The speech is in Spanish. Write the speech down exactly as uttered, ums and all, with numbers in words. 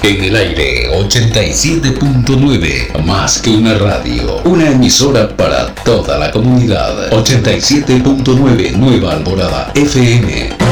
En el aire ochenta y siete punto nueve, más que una radio, una emisora para toda la comunidad. ochenta y siete punto nueve Nueva Alborada F M.